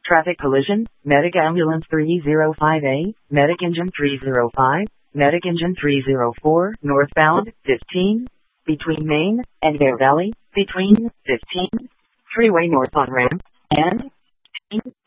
Traffic collision, Medic Ambulance 305A, Medic Engine 305, Medic Engine 304, northbound, 15, between Main and Bear Valley, between 15, freeway north on ramp, and